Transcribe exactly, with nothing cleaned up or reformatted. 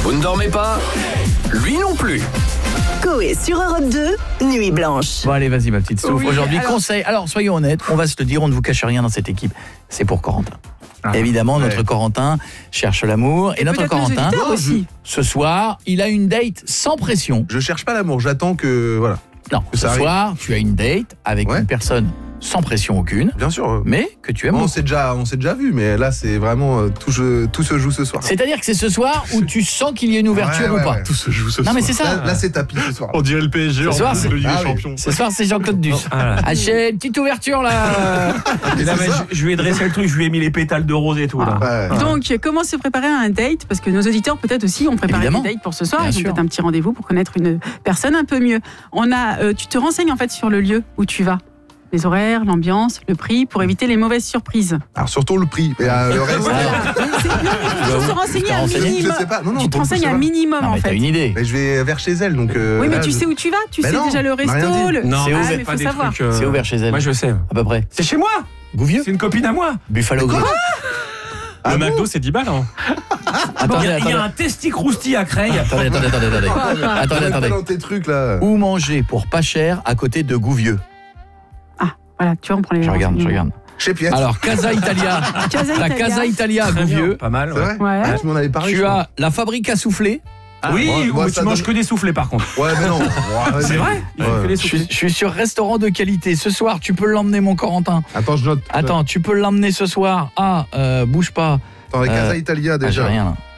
Vous ne dormez pas? Lui non plus. Coé sur Europe deux, Nuit Blanche. Bon allez, vas-y ma petite souffle. Oui, Aujourd'hui, alors... conseil. Alors, soyons honnêtes, on va se le dire, on ne vous cache rien dans cette équipe. C'est pour Corentin. Ah, Évidemment, ouais. notre Corentin cherche l'amour. Et, et notre Corentin, aussi. ce soir, il a une date sans pression. Je cherche pas l'amour, j'attends que... voilà. Non, que ce ça soir, arrive. Tu as une date avec ouais. une personne sans pression aucune. Bien sûr. Mais que tu aimes on s'est déjà, on s'est déjà vu, mais là, c'est vraiment... Tout, je, tout se joue ce soir. C'est-à-dire que c'est ce soir où tu sens qu'il y a une ouverture ouais, ouais, ou pas. ouais. Tout se joue ce non, soir. Non, mais c'est ça. Là, là c'est tapis ce soir. On dirait le P S G ce en soir, plus de Ligue ah, des Champions. Ce soir, c'est Jean-Claude Duss. Ah, ah, j'ai une petite ouverture, là. Et là je, je lui ai dressé le truc, je lui ai mis les pétales de rose et tout. Là. Ah. Ouais. Donc, comment se préparer à un date? Parce que nos auditeurs, peut-être aussi, ont préparé un date pour ce soir. Ils ont peut-être un petit rendez-vous pour connaître une personne un peu mieux. On a, euh, tu te renseignes en fait sur le lieu où tu vas. Les horaires, l'ambiance, le prix, pour éviter les mauvaises surprises. Alors surtout le prix. Et euh, le reste. Il faut se renseigner un minimum. Je sais pas. Non, non, tu te renseignes un minimum non, en fait. T'as une idée. Mais je vais vers chez elle, donc. Euh, oui, mais là, tu je... sais où tu vas. Tu mais sais non, déjà le resto. Le... Non, c'est ah, ouvert. mais faut savoir. Trucs, euh... C'est ouvert chez elle. Moi, je sais. À peu près. C'est chez moi. Gouvieux. C'est une copine à moi. Buffalo Grill. Le McDo, c'est dix balles. Hein. Attendez, il y a un testi crousti à Creil. Attendez, attendez, attendez, attendez. Attendez, attendez. Dans tes trucs là. Où manger pour pas cher à côté de Gouvieux? Voilà, tu vois, on prend les. Je regarde, je regarde. Chez Piet. Alors, Casa Italia. Casa la Italia. Casa Italia à Gouvieux. Pas mal. Ouais. ouais. Ah, tu m'en avais parlé. Tu as la fabrique à souffler. Ah, oui, moi, moi, tu donne... manges que des soufflets par contre. Ouais, mais non. Ouais, c'est vrai. Il faut ouais. que des je, suis, je suis sur restaurant de qualité. Ce soir, tu peux l'emmener, mon Corentin. Attends, je note. Attends, tu peux l'emmener ce soir. Ah, euh, bouge pas. Attends, les Casa Italia déjà. Ah, j'ai rien là.